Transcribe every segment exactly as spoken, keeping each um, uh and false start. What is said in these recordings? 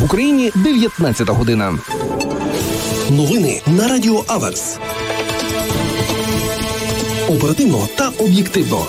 В Україні дев'ятнадцята година. Новини на Радіо Аверс. Оперативно та об'єктивно.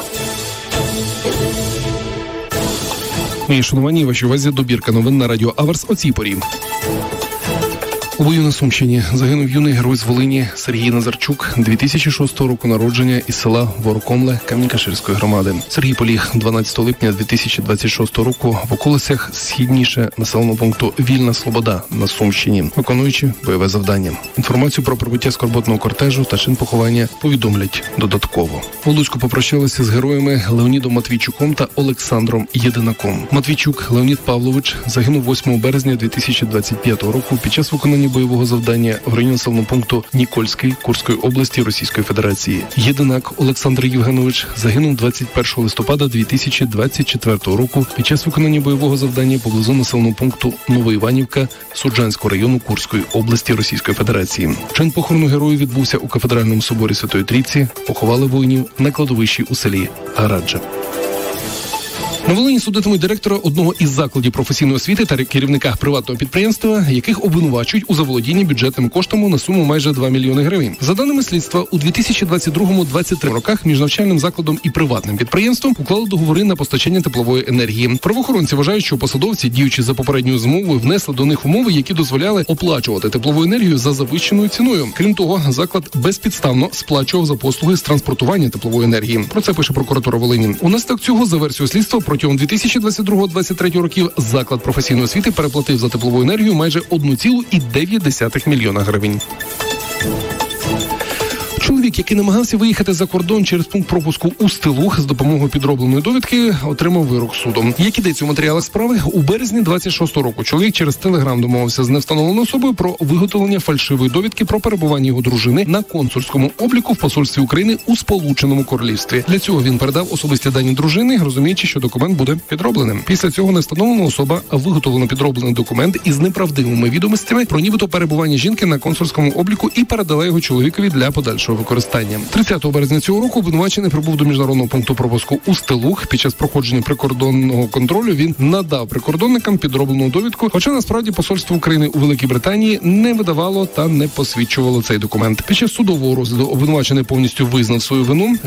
Мої шановані, вашій увазі добірка новин на Радіо Аверс о цій порі. У бою на Сумщині загинув юний герой з Волині Сергій Назарчук, дві тисячі шостого року народження, із села Ворокомле Камінь-Каширської громади. Сергій поліг дванадцятого липня дві тисячі двадцять шостого року в околицях східніше населеного пункту Вільна Слобода на Сумщині, виконуючи бойове завдання. Інформацію про прибуття скорботного кортежу та чин поховання повідомлять додатково. У Луцьку попрощалися з героями Леонідом Матвійчуком та Олександром Єдинаком. Матвійчук Леонід Павлович загинув восьмого березня дві тисячі двадцять п'ятого року під час виконання бойового завдання в районі населеного пункту Нікольський Курської області Російської Федерації. Єдинак Олександр Євгенович загинув двадцять першого листопада дві тисячі двадцять четвертого року під час виконання бойового завдання поблизу населеного пункту Новоіванівка Суджанського району Курської області Російської Федерації. Чин похорону герою відбувся у кафедральному соборі Святої Трійці. Поховали воїнів на кладовищі у селі Гараджа. На Волині судитимуть директора одного із закладів професійної освіти та керівника приватного підприємства, яких обвинувачують у заволодінні бюджетними коштами на суму майже два мільйони гривень. За даними слідства, у дві тисячі двадцять другому - двадцять третьому роках між навчальним закладом і приватним підприємством уклали договори на постачання теплової енергії. Правоохоронці вважають, що посадовці, діючи за попередньою змовою, внесли до них умови, які дозволяли оплачувати теплову енергію за завищеною ціною. Крім того, заклад безпідставно сплачував за послуги з транспортування теплової енергії. Про це пише прокуратура Волині. Унаслідок цього, за версією слідства, протягом дві тисячі двадцять другого - двадцять третього років заклад професійної освіти переплатив за теплову енергію майже одну цілу дев'ять десятих мільйона гривень. Чоловік, який намагався виїхати за кордон через пункт пропуску у Стилух з допомогою підробленої довідки, отримав вирок суду. Як ідеться у матеріалах справи, у березні двадцять шостого року чоловік через Телеграм домовився з невстановленою особою про виготовлення фальшивої довідки про перебування його дружини на консульському обліку в посольстві України у Сполученому Королівстві. Для цього він передав особисті дані дружини, розуміючи, що документ буде підробленим. Після цього невстановлена особа виготовила підроблений документ із неправдивими відомостями про нібито перебування жінки на консульському обліку і передала його чоловікові для подальшого використання. тридцятого березня цього року обвинувачений прибув до міжнародного пункту пропуску у Стилух. Під час проходження прикордонного контролю він надав прикордонникам підроблену довідку, хоча насправді посольство України у Великій Британії не видавало та не посвідчувало цей документ. Під час судового розгляду обвинувачений повністю визнав свою вину.